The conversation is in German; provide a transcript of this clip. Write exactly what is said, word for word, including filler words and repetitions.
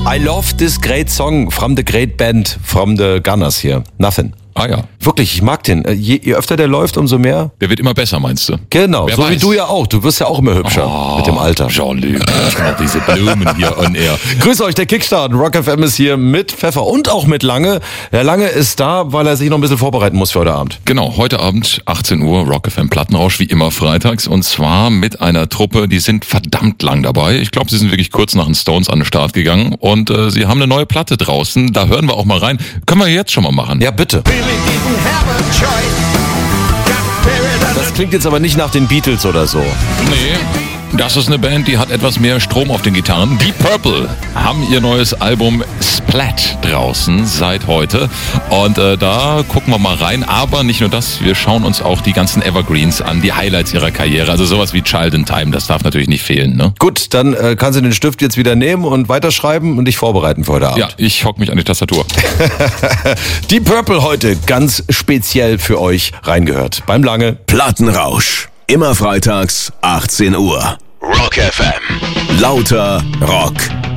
I love this great song from the great band from the Gunners here. Nothing. Ah ja. Wirklich, ich mag den. Je, je öfter der läuft, umso mehr. Der wird immer besser, meinst du? Genau, Wer so weiß. wie du ja auch. Du wirst ja auch immer hübscher Oh, mit dem Alter. Jean-Luc, noch diese Blumen hier on air. Grüß euch, der Kickstart. Rock F M ist hier mit Pfeffer und auch mit Lange. Der Lange ist da, weil er sich noch ein bisschen vorbereiten muss für heute Abend. Genau, heute Abend achtzehn Uhr Rock F M Plattenrausch, wie immer freitags. Und zwar mit einer Truppe, die sind verdammt lang dabei. Ich glaube, sie sind wirklich kurz nach den Stones an den Start gegangen. Und äh, sie haben eine neue Platte draußen. Da hören wir auch mal rein. Können wir jetzt schon mal machen. Ja, bitte. Das klingt jetzt aber nicht nach den Beatles oder so. Nee, das ist eine Band, die hat etwas mehr Strom auf den Gitarren. Deep Purple haben ihr neues Album Splat draußen seit heute. Und äh, da gucken wir mal rein. Aber nicht nur das, wir schauen uns auch die ganzen Evergreens an, die Highlights ihrer Karriere. Also sowas wie Child in Time, das darf natürlich nicht fehlen, ne? Gut, dann äh, kannst du den Stift jetzt wieder nehmen und weiterschreiben und dich vorbereiten für heute Abend. Ja, ich hock mich an die Tastatur. Deep Purple heute ganz speziell für euch reingehört. Beim Lange. Plattenrausch. Immer freitags, achtzehn Uhr. Rock F M. Lauter Rock.